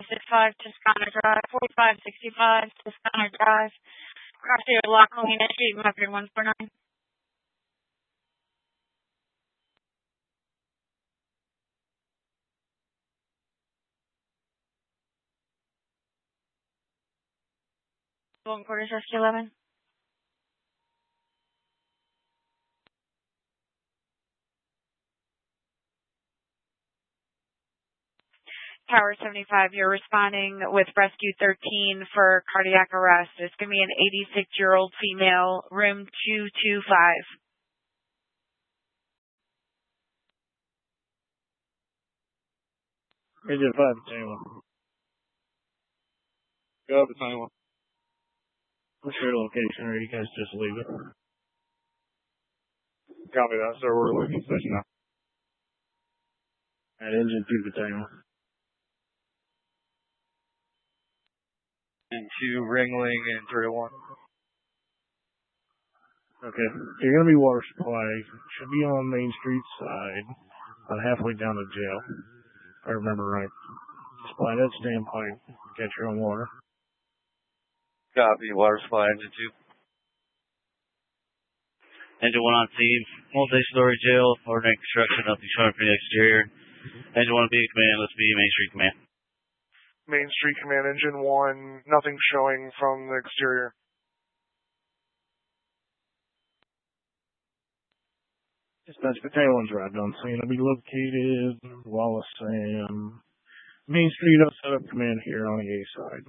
4565 Toscana Drive, 4565 Toscana Drive, Garcia La Colina, Street, Maverick 149. One quarter, Rescue 11. Tower 75, you're responding with Rescue 13 for cardiac arrest. It's going to be an 86-year-old female, room 225. Engine 5 to Taiwan. Go up to Taiwan. What's your location, or you guys just leave it? Copy that, sir. We're looking session now. At engine 2 to Taiwan. Into Ringling and 301. Okay. You're going to be water supply. Should be on Main Street side, about halfway down the jail. If I remember right. Supply that standpipe. Get your own water. Copy. Water supply, engine 2. Engine 1 on scene. Multi-story jail. Ordinary construction. Nothing showing for the exterior. Engine 1 be command. Let's be Main Street command. Main Street command, engine 1. Nothing showing from the exterior. Dispatch Battalion's arrived on scene. It'll be located Wallace Sam. Main Street. I'll set up command here on the A side.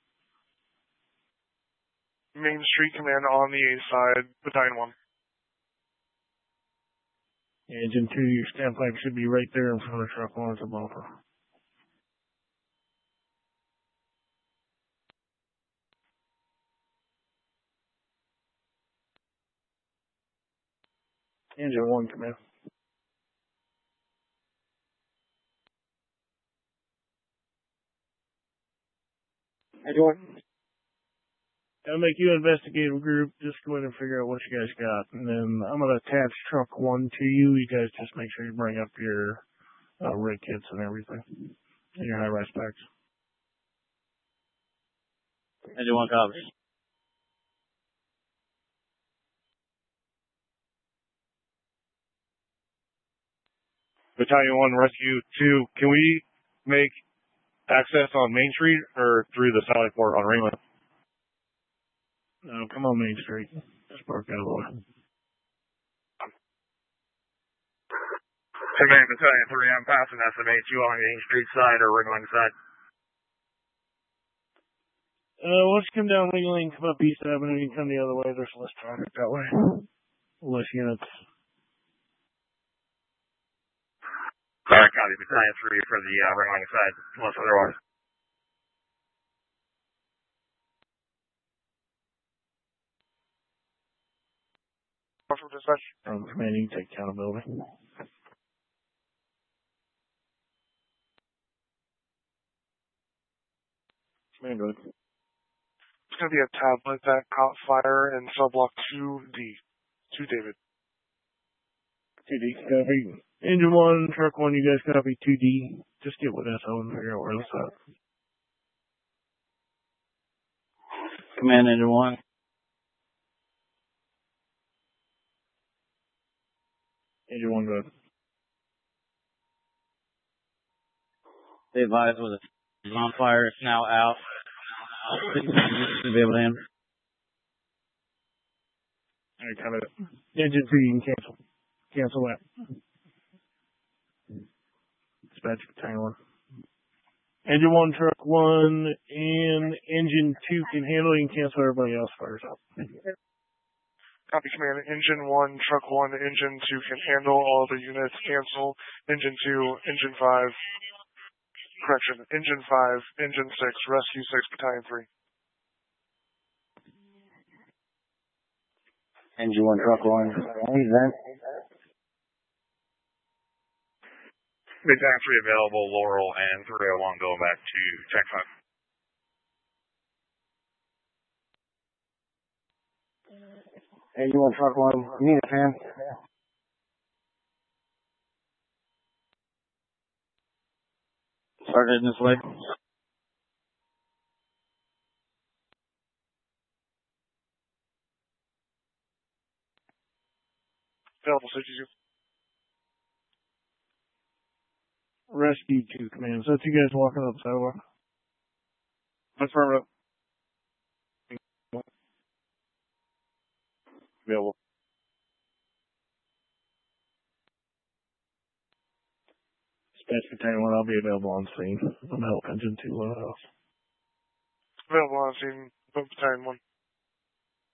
Main Street command on the A side, Battalion 1. Engine 2, your standpipe should be right there in front of truck 1 as a bumper. Engine 1 command. Engine 1. I'll make you an investigative group. Just go in and figure out what you guys got. And then I'm going to attach truck 1 to you. You guys just make sure you bring up your rig kits and everything. And your high-rise packs. Engine 1 covers. Battalion 1, Rescue 2. Can we make access on Main Street or through the Sally Port on Ringland? No, come on Main Street. Just park out of the way. Command Battalion 3, I'm passing SMH. You on Main Street side or Ringling side? Let's come down Ringling, come up East Avenue, you can come the other way. There's less traffic that way. Less units. Alright, copy. Battalion 3 for the Ringling side, unless otherwise. From dispatch. Command, you can take accountability. Command, go ahead. It's going to be a tablet that caught fire in cell block 2D. 2 David. 2D, copy. Engine 1, truck 1, you guys copy 2D. Just get with SO and figure out where it's at. Command, engine 1. Engine 1, go ahead. They advised with it on fire. It's now out. Should be able to handle. Alright, kind of. Engine 2, you can cancel. Cancel that. Dispatch Battalion 1. Engine 1, truck 1, and engine 2 can handle it. You can cancel, everybody else fires up. Copy, command. Engine 1, truck 1, engine 2 can handle. All the units cancel. Engine 2, engine 5. Correction. Engine 5, engine 6, rescue 6, Battalion 3. Engine 1, truck 1. Event. Battalion 3 available, Laurel and 301 going back to Tech 5. Engine 1, truck 1. You need a fan? Start heading this way. Available, 62. Rescue 2 command. So that's you guys walking up the sidewalk? Affirmative. Available. Dispatch Battalion 1, I'll be available on scene. I'm help engine 2 house. Available on scene, Battalion 1.